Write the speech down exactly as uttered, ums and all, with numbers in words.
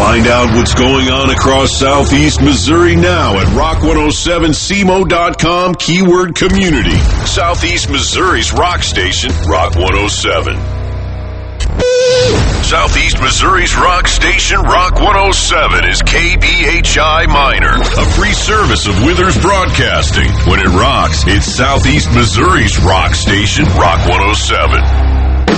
Find out what's going on across Southeast Missouri now at rock one oh seven c m o dot com, keyword community. Southeast Missouri's rock station, Rock one oh seven. Southeast Missouri's rock station, Rock one oh seven, is K B H I Minor, a free service of Withers Broadcasting. When it rocks, it's Southeast Missouri's rock station, Rock one oh seven.